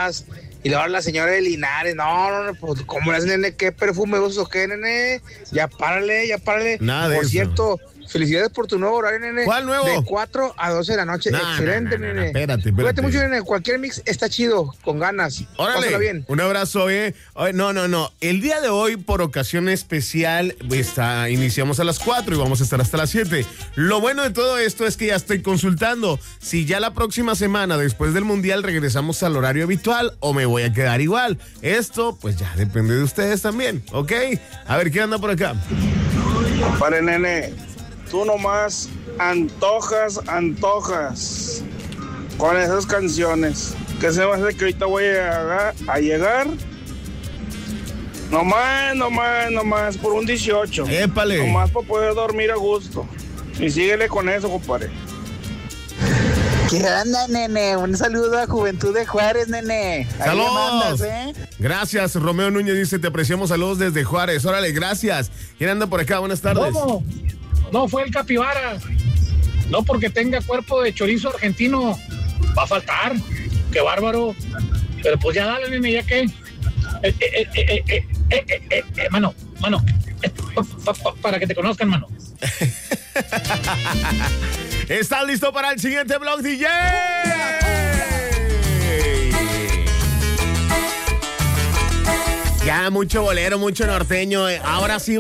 todas. Y luego la señora de Linares, no, pues, ¿cómo le hacen, nene? ¿Qué perfume usas o qué, nene? Ya párale. Nada de Por eso. Cierto, felicidades por tu nuevo horario, nene. ¿Cuál nuevo? De 4 a 12 de la noche. Excelente, nene. Espérate. Cuídate mucho, nene. Cualquier mix está chido, con ganas. Órale, Pásala bien. un abrazo, No. El día de hoy, por ocasión especial, iniciamos a las 4 y vamos a estar hasta las 7. Lo bueno de todo esto es que ya estoy consultando si ya la próxima semana, después del Mundial, regresamos al horario habitual o me voy a quedar igual. Esto, pues ya depende de ustedes también, ¿ok? A ver, ¿qué anda por acá? Compadre nene, tú nomás antojas con esas canciones. ¿Qué se me hace que ahorita voy a llegar? Nomás por un 18. ¡Épale! Nomás para poder dormir a gusto. Y síguele con eso, compadre. ¿Qué onda, nene? Un saludo a Juventud de Juárez, nene. Ahí le mandas, ¡Saludos! Gracias, Romeo Núñez dice, te apreciamos, saludos desde Juárez. Órale, gracias. ¿Quién anda por acá? Buenas tardes. ¿Cómo? No fue el Capibara. No porque tenga cuerpo de chorizo argentino. Va a faltar. Qué bárbaro. Pero pues ya dale, nene, ya que. Mano. Para que te conozcan, mano. ¿Estás listo para el siguiente blog, DJ? Ya, mucho bolero, mucho norteño. Ahora sí.